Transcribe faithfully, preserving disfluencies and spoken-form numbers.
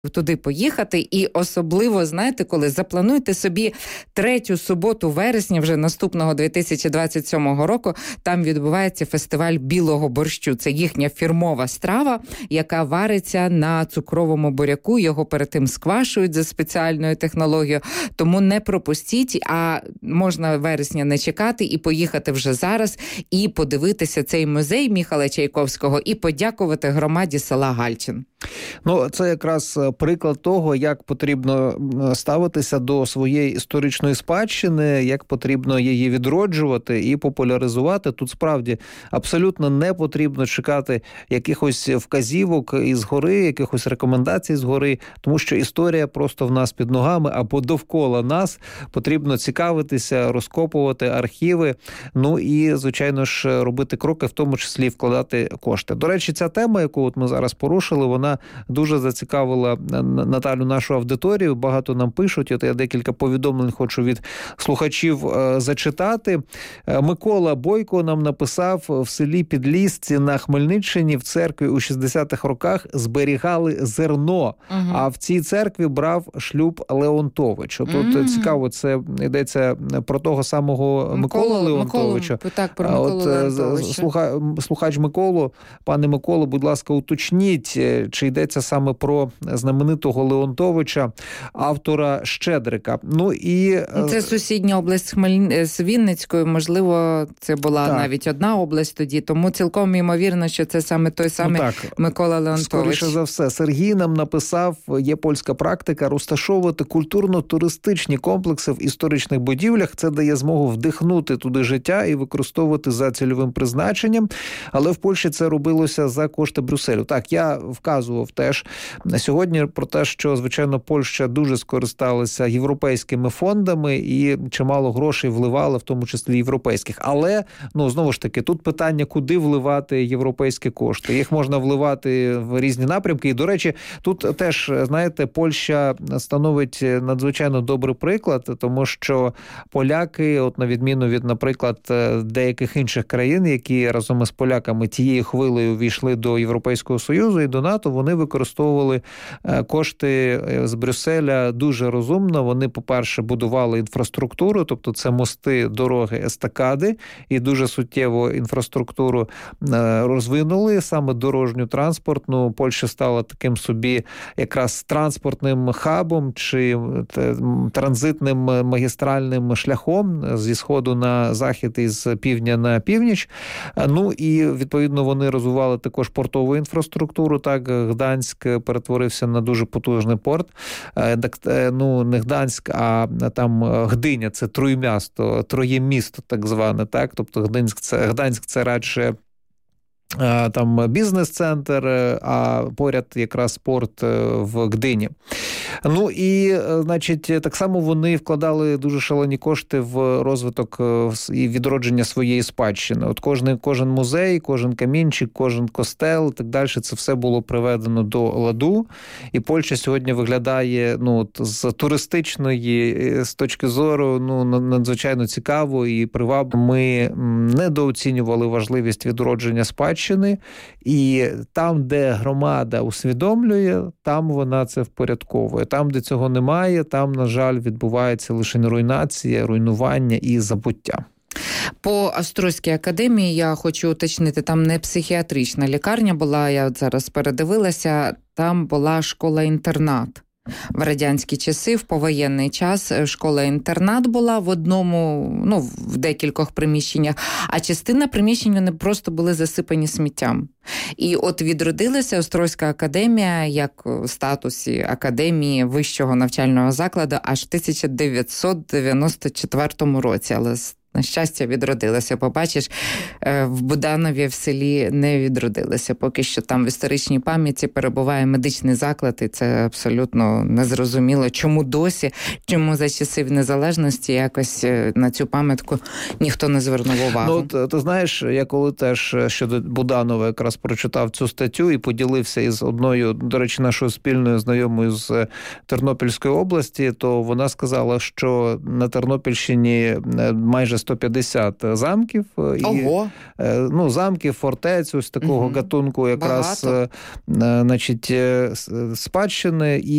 туди поїхати, і особливо, знаєте, коли заплануйте собі третю суботу вересня вже наступного дві тисячі двадцять сьомого року, там відбувається фестиваль білого борщу. Це їхня фірмова страва, яка вариться на цукровому буряку, його перед тим сквашують за спеціальною технологією, тому не пропустіть, а можна вересня не чекати і поїхати вже зараз і подивитися цей музей Міхала Чайковського і подякувати громаді села Гальчин. Ну, це якраз приклад того, як потрібно ставитися до своєї історичної спадщини, як потрібно її відроджувати і популяризувати. Тут справді абсолютно не потрібно чекати якихось вказівок із гори, якихось рекомендацій з гори, тому що історія просто в нас під ногами або довкола нас. Потрібно цікавитися, розкопувати архіви, ну і, звичайно ж, робити кроки, в тому числі вкладати кошти. До речі, ця тема, яку от ми зараз порушили, вона дуже зацікавила Наталю, нашу аудиторію. Багато нам пишуть. От я декілька повідомлень хочу від слухачів е, зачитати. Е, Микола Бойко нам написав: в селі Підлісці на Хмельниччині в церкві у шістдесятих роках зберігали зерно, угу. а в цій церкві брав шлюб Леонтович. Тут угу. цікаво, це йдеться про того самого Миколу, Миколу Леонтовича. Миколу, так, про Миколу от, Леонтовича. Слуха, слухач Миколу, пане Миколу, будь ласка, уточніть, чи йдеться саме про знаменитого Леонтовича, автора «Щедрика». Ну і це сусідня область Хмель... з Вінницькою, можливо, це була так. навіть одна область тоді, тому цілком ймовірно, що це саме той самий ну, Микола Леонтович. Скоріше за все. Сергій нам написав: є польська практика розташовувати культурно-туристичні комплекси в історичних будівлях. Це дає змогу вдихнути туди життя і використовувати за цільовим призначенням. Але в Польщі це робилося за кошти Брюсселю. Так, я вказував теж сьогодні про те, що, звичайно, Польща дуже скористалася європейськими фондами і чимало грошей вливала, в тому числі європейських. Але, ну, знову ж таки, тут питання, куди вливати європейські кошти. Їх можна вливати в різні напрямки. І, до речі, тут теж, знаєте, Польща становить надзвичайно добрий приклад, тому що поляки, от на відміну від, наприклад, деяких інших країн, які разом із поляками тією хвилею війшли до Європейського Союзу і до НАТО, вони використовували кошти з Брюсселя дуже розумно. Вони, по-перше, будували інфраструктуру, тобто це мости, дороги, естакади, і дуже суттєво інфраструктуру розвинули, саме дорожню, транспортну. Польща стала таким собі якраз транспортним хабом чи транзитним магістральним шляхом зі сходу на захід і з півдня на північ. Ну і, відповідно, вони розвивали також портову інфраструктуру. Так, Гданськ перетворився на дуже потужний порт. Ну, не Гданськ, а там Гдиня, це троємісто, троємісто так зване, так? Тобто Гданськ це, Гданськ це радше там бізнес-центр, а поряд якраз порт в Гдині. Ну і, значить, так само вони вкладали дуже шалені кошти в розвиток і відродження своєї спадщини. От кожен, кожен музей, кожен камінчик, кожен костел і так далі, це все було приведено до ладу. І Польща сьогодні виглядає, ну, з туристичної, з точки зору, ну, надзвичайно цікаво і привабливо. Ми недооцінювали важливість відродження спадщини. І там, де громада усвідомлює, там вона це впорядковує. Там, де цього немає, там, на жаль, відбувається лише руйнація, руйнування і забуття. По Острозькій академії я хочу уточнити, там не психіатрична лікарня була, я от зараз передивилася, там була школа-інтернат. В радянські часи, в повоєнний час, школа-інтернат була в одному, ну, в декількох приміщеннях, а частина приміщень, вони просто були засипані сміттям. І от відродилася Острозька академія як в статусі академії вищого навчального закладу аж в тисяча дев'ятсот дев'яносто четвертому році, але на щастя, відродилася. Побачиш, в Буданові в селі не відродилася. Поки що там в історичній пам'яті перебуває медичний заклад, і це абсолютно незрозуміло, чому досі, чому за часів незалежності якось на цю пам'ятку ніхто не звернув увагу. Ну, ти, ти знаєш, я коли теж щодо Буданова якраз прочитав цю статтю і поділився із одною, до речі, нашою спільною знайомою з Тернопільської області, то вона сказала, що на Тернопільщині майже сто п'ятдесят замків. Ого! І, ну, замків, фортець, ось такого угу. гатунку якраз, Багато. значить, спадщини. І